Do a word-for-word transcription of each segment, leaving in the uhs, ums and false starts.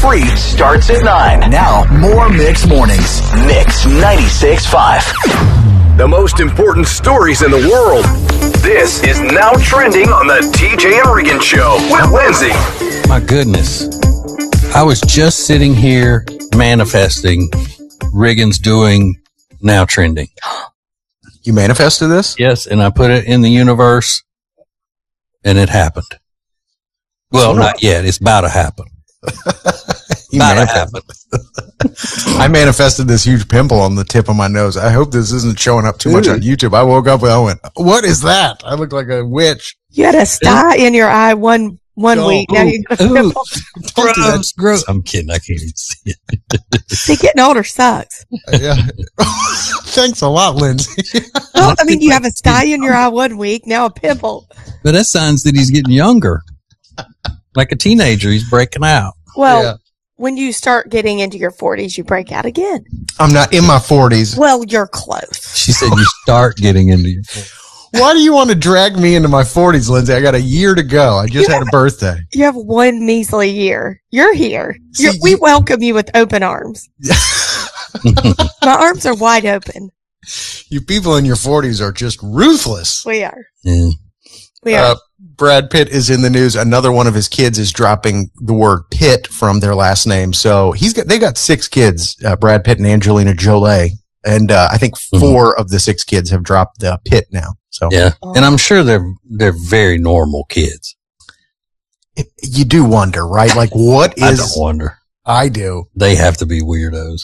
free starts at nine. Now, more Mix Mornings. Mix ninety-six point five. The most important stories in the world. This is Now Trending on the T J and Regan Show with Lindsay. My goodness. I was just sitting here manifesting Regan's doing Now Trending. You manifested this? Yes, and I put it in the universe, and it happened. Well, not yet. It's about to happen. About to happen. I manifested this huge pimple on the tip of my nose. I hope this isn't showing up too much on YouTube. I woke up and I went, what is that? I look like a witch. You had a sty in your eye one one Oh, week. Now ooh, you got a pimple. Don't do that. Gross, gross. I'm kidding. I can't even see it. See, getting older sucks. Yeah. Thanks a lot, Lindsay. Well, I mean, you have a sty in your eye one week, now a pimple. But that signs that he's getting younger. Like a teenager, he's breaking out. Well, Yeah. when you start getting into your forties, you break out again. I'm not in my forties. Well, you're close. She said you start getting into your Why do you want to drag me into my forties, Lindsay? I got a year to go. I just had a birthday. You have one measly year. You're here. See, You're, we you- welcome you with open arms. My arms are wide open. You people in your forties are just ruthless. We are. Yeah. We are. Uh, Brad Pitt is in the news. Another one of his kids is dropping the word Pitt from their last name. So he's got, they got six kids, uh, Brad Pitt and Angelina Jolie. And, uh, I think four mm-hmm. of the six kids have dropped the Pitt now. So yeah. And I'm sure they're, they're very normal kids. It, you do wonder, right? Like what is, I don't wonder. I do. They have to be weirdos.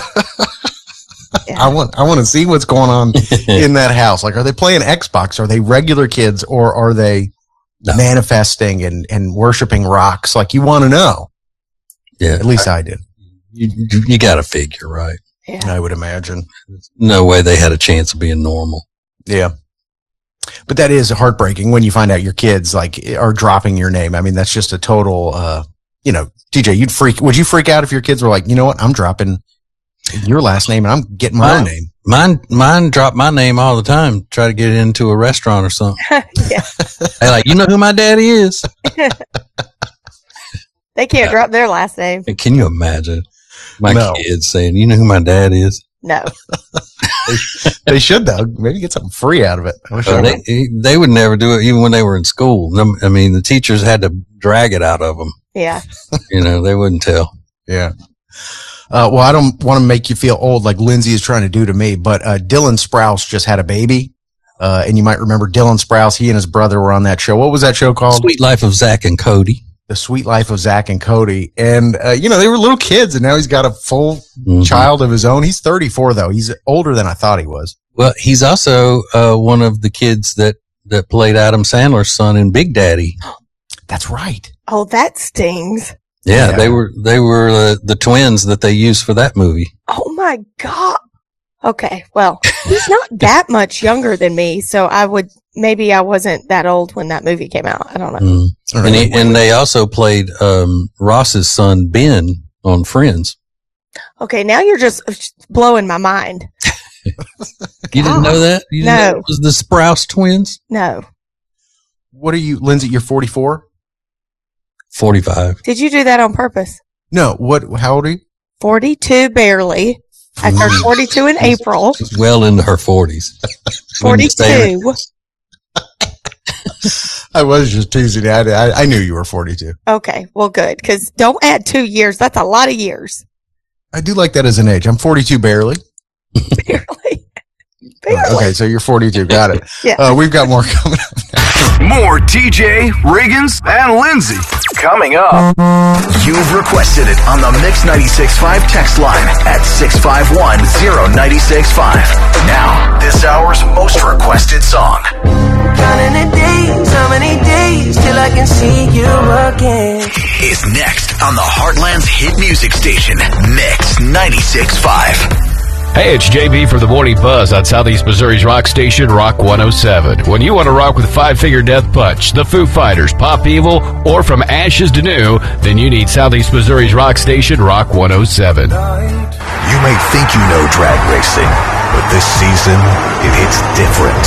I want, I want to see what's going on in that house. Like, are they playing Xbox? Are they regular kids or are they no. manifesting and, and worshiping rocks? Like, you want to know. Yeah. At least I, I did. You, you, you got to figure, right? Yeah. I would imagine. No way they had a chance of being normal. Yeah. But that is heartbreaking when you find out your kids like are dropping your name. I mean, that's just a total, uh, you know, T J, you'd freak, would you freak out if your kids were like, you know what? I'm dropping your last name and I'm getting my mine, own name. Mine, mine drop my name all the time. Try to get into a restaurant or something. Yeah. They like, you know who my daddy is? They can't drop their last name. Can you imagine my No. kids saying, you know who my dad is? No. they, they should though. Maybe get something free out of it. I wish I Uh, would. they, they would never do it even when they were in school. Them- I mean, the teachers had to drag it out of them. Yeah. You know, they wouldn't tell. Yeah. Uh, well, I don't want to make you feel old like Lindsay is trying to do to me, but, uh, Dylan Sprouse just had a baby. Uh, and you might remember Dylan Sprouse. He and his brother were on that show. What was that show called? Sweet Life of Zach and Cody. The Sweet Life of Zach and Cody. And, uh, you know, they were little kids and now he's got a full Mhm. child of his own. He's thirty-four though. He's older than I thought he was. Well, he's also, uh, one of the kids that, that played Adam Sandler's son in Big Daddy. That's right. Oh, that stings. Yeah, Yeah. they were, they were uh, the twins that they used for that movie. Oh my God. Okay. Well, he's not that much younger than me. So I would, maybe I wasn't that old when that movie came out. I don't know. Mm. All And, right. he, and they also played, um, Ross's son, Ben, on Friends. Okay. Now you're just blowing my mind. You didn't know that? You didn't No. know it was the Sprouse twins? No. What are you, Lindsay? You're forty-four? forty-five. Did you do that on purpose? No. What, how old are you? forty-two barely. I turned forty-two in April. She's well into her forties. When you say- forty-two. I was just teasing you. I, I, I knew you were forty-two. Okay. Well, good. Because don't add two years. That's a lot of years. I do like that as an age. I'm forty-two barely. Barely. Barely. Okay, so you're forty-two. Got it. Yeah. Uh, we've got more coming up. More T J, Riggins, and Lindsay coming up. You've requested it on the Mix ninety-six point five text line at six five one zero nine six five. Now, this hour's most requested song. Counting the days, how many days till I can see you again? Is next on the Heartland's hit music station, Mix ninety-six point five. Hey, it's J B from the Morning Buzz on Southeast Missouri's rock station, Rock one oh seven. When you want to rock with Five Finger Death Punch, the Foo Fighters, Pop Evil, or From Ashes to New, then you need Southeast Missouri's rock station, Rock one oh seven. You may think you know drag racing, but this season, it, it's different.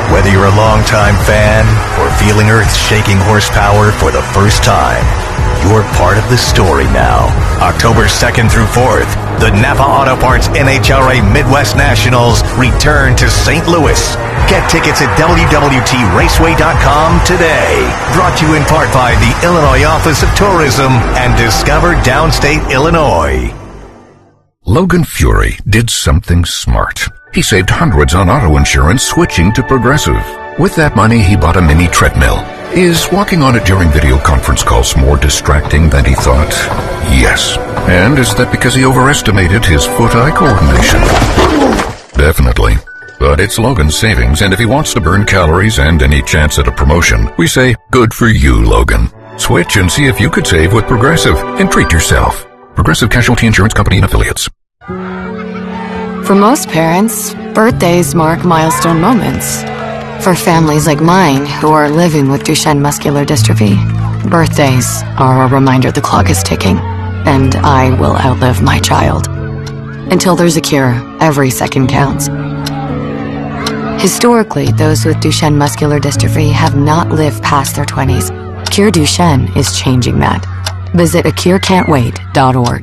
Whether you're a longtime fan or feeling Earth's shaking horsepower for the first time, you're part of the story now. October second through fourth, the Napa Auto Parts N H R A Midwest Nationals return to Saint Louis. Get tickets at W W T raceway dot com today. Brought to you in part by the Illinois Office of Tourism and Discover Downstate Illinois. Logan Fury did something smart. He saved hundreds on auto insurance switching to Progressive. With that money, he bought a mini treadmill. Is walking on it during video conference calls more distracting than he thought? Yes. And is that because he overestimated his foot-eye coordination? Definitely. But it's Logan's savings, and if he wants to burn calories and any chance at a promotion, we say, good for you, Logan. Switch and see if you could save with Progressive and treat yourself. Progressive Casualty Insurance Company and Affiliates. For most parents, birthdays mark milestone moments. For families like mine who are living with Duchenne muscular dystrophy, birthdays are a reminder the clock is ticking, and I will outlive my child. Until there's a cure, every second counts. Historically, those with Duchenne muscular dystrophy have not lived past their twenties. Cure Duchenne is changing that. Visit a cure can't wait dot org.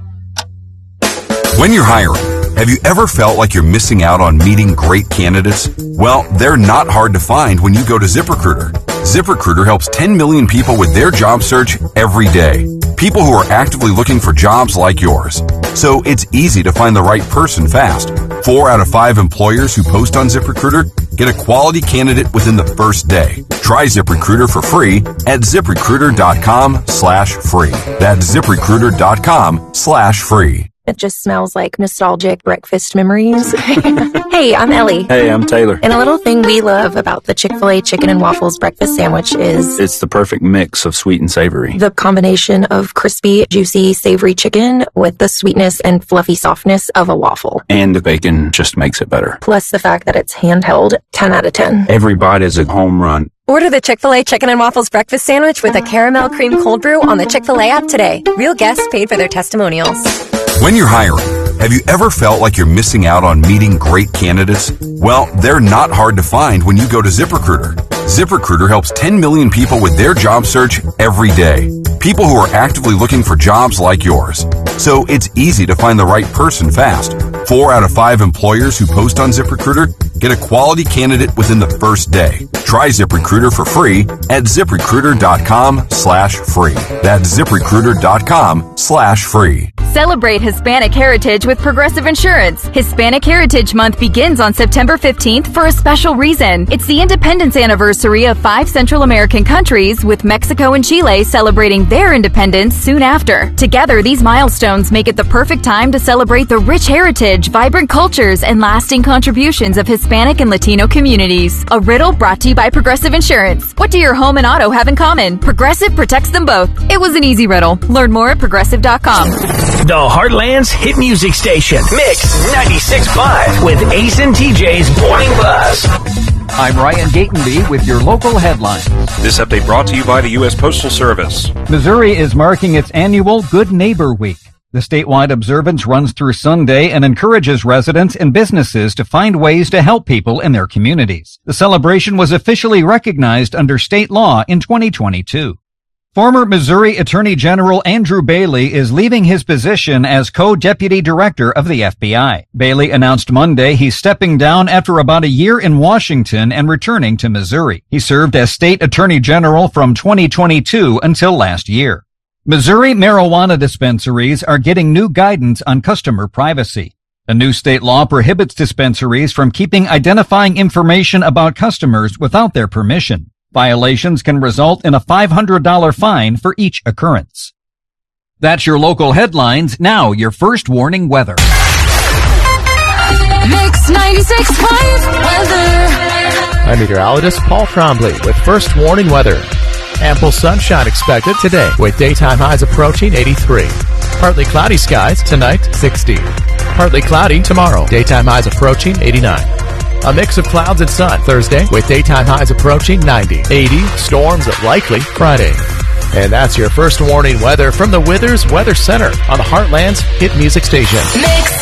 When you're hiring, have you ever felt like you're missing out on meeting great candidates? Well, they're not hard to find when you go to ZipRecruiter. ZipRecruiter helps ten million people with their job search every day. People who are actively looking for jobs like yours. So it's easy to find the right person fast. Four out of five employers who post on ZipRecruiter get a quality candidate within the first day. Try ZipRecruiter for free at ZipRecruiter.com slash free. That's ZipRecruiter.com slash free. It just smells like nostalgic breakfast memories. Hey, I'm Ellie. Hey, I'm Taylor. And a little thing we love about the Chick-fil-A Chicken and Waffles breakfast sandwich is... it's the perfect mix of sweet and savory. The combination of crispy, juicy, savory chicken with the sweetness and fluffy softness of a waffle. And the bacon just makes it better. Plus the fact that it's handheld, ten out of ten. Every bite is a home run. Order the Chick-fil-A Chicken and Waffles breakfast sandwich with a caramel cream cold brew on the Chick-fil-A app today. Real guests paid for their testimonials. When you're hiring, have you ever felt like you're missing out on meeting great candidates? Well, they're not hard to find when you go to ZipRecruiter. ZipRecruiter helps ten million people with their job search every day. People who are actively looking for jobs like yours. So it's easy to find the right person fast. Four out of five employers who post on ZipRecruiter get a quality candidate within the first day. Try ZipRecruiter for free at ZipRecruiter.com slash free. That's ZipRecruiter.com slash free. Celebrate Hispanic Heritage with Progressive Insurance. Hispanic Heritage Month begins on September fifteenth for a special reason. It's the independence anniversary of five Central American countries, with Mexico and Chile celebrating their independence soon after. Together, these milestones make it the perfect time to celebrate the rich heritage, vibrant cultures, and lasting contributions of Hispanic and Latino communities. A riddle brought to you by Progressive Insurance. What do your home and auto have in common? Progressive protects them both. It was an easy riddle. Learn more at progressive dot com. The Heartland's hit music station, Mix ninety-six point five with Ace and T J's Morning Buzz. I'm Ryan Gatenby with your local headlines. This update brought to you by the U S Postal Service. Missouri is marking its annual Good Neighbor Week. The statewide observance runs through Sunday and encourages residents and businesses to find ways to help people in their communities. The celebration was officially recognized under state law in twenty twenty-two. Former Missouri Attorney General Andrew Bailey is leaving his position as co-deputy director of the F B I. Bailey announced Monday he's stepping down after about a year in Washington and returning to Missouri. He served as state attorney general from twenty twenty-two until last year. Missouri marijuana dispensaries are getting new guidance on customer privacy. A new state law prohibits dispensaries from keeping identifying information about customers without their permission. Violations can result in a five hundred dollars fine for each occurrence. That's your local headlines. Now, your first warning weather. Mix ninety-six point five weather. I'm meteorologist Paul Trombley with first warning weather. Ample sunshine expected today with daytime highs approaching eighty-three. Partly cloudy skies tonight, sixty. Partly cloudy tomorrow, daytime highs approaching eighty-nine. A mix of clouds and sun Thursday with daytime highs approaching ninety. eighty, storms likely Friday. And that's your first warning weather from the Withers Weather Center on the Heartland's hit music station. Mix